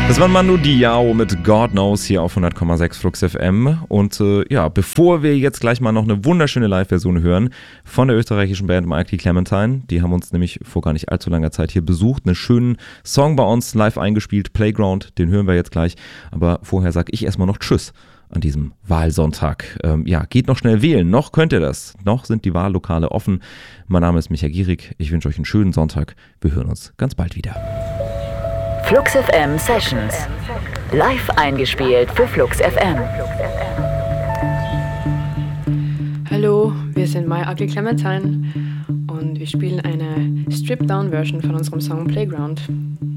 Das war Manu Diao mit God Knows hier auf 100,6 Flux FM. Und bevor wir jetzt gleich mal noch eine wunderschöne Live-Version hören von der österreichischen Band Mighty Clementine, die haben uns nämlich vor gar nicht allzu langer Zeit hier besucht, einen schönen Song bei uns live eingespielt, Playground, den hören wir jetzt gleich. Aber vorher sage ich erstmal noch Tschüss an diesem Wahlsonntag. Geht noch schnell wählen, noch könnt ihr das. Noch sind die Wahllokale offen. Mein Name ist Michael Gierig, ich wünsche euch einen schönen Sonntag. Wir hören uns ganz bald wieder. Flux FM Sessions. Live eingespielt für Flux FM. Hallo, wir sind My Ugly Clementine und wir spielen eine Stripped-Down-Version von unserem Song Playground.